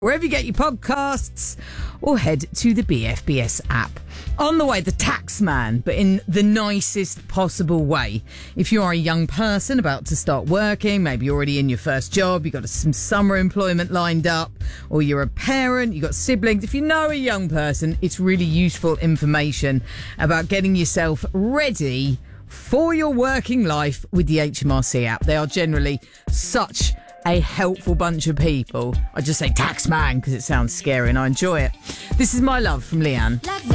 wherever you get your podcasts, or head to the BFBS app. On the way, the tax man, but in the nicest possible way. If you are a young person about to start working, maybe you're already in your first job, you've got some summer employment lined up, or you're a parent, you've got siblings. If you know a young person, it's really useful information about getting yourself ready for your working life with the HMRC app. They are generally such a helpful bunch of people. I just say tax man because it sounds scary and I enjoy it. This is My Love from Leanne.